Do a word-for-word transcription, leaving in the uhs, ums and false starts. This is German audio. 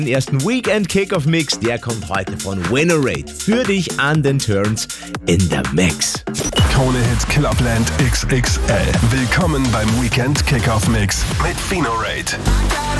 Den ersten Weekend Kickoff Mix, der kommt heute von Venerate für dich an den Turns in der Mix. Krone Hit Clubland X X L. Willkommen beim Weekend Kickoff Mix mit Venerate.